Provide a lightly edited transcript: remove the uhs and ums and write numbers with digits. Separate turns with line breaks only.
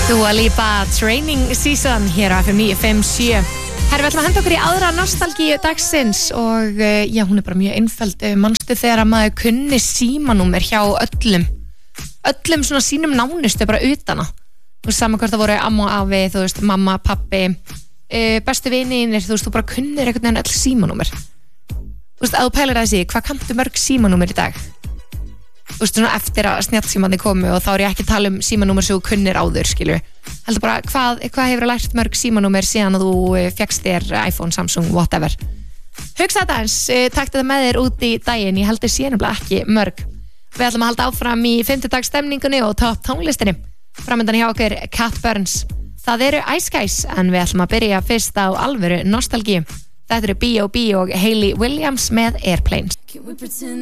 Dua Lipa, Training Season hér á FM 957. Herra, við ætlum að henda okkur í aðra nostalgíu dagsins og já, hún er bara mjög einföld. Manstu þegar að maður kunni símanúmer hjá öllum svona sínum nánustu bara utana. Þú veist, saman hvort það voru amma og afi, þú veist, mamma, pappi, bestu vinir, þú veist, þú bara kunnir einhvern veginn öll símanúmer. Þú veist, að þú pælir að þessi, hvað kanntu mörg símanúmer í dag? Þú veist, svona eftir að snjallsímandi komu og þá er ég ekki að tala um símanúmer sem þú kunnir áður, skilju. Heldur bara, hvað hefur lært mörg símanúmer síðan að þú fékkst þér iPhone, Samsung, whatever. Hugsa þetta eins, takk þetta með þér út í daginn, ég heldur síðanumlega ekki mörg. Við ætlum að halda áfram í 5. dags stemningunni og topp tónlistinni. Framöndan hjá okkur Cat Burns. Það eru Ice Guys, en við ætlum að byrja fyrst á alvöru nostalgíu. Þetta eru B.O.B. og Hayley Williams með Airplanes.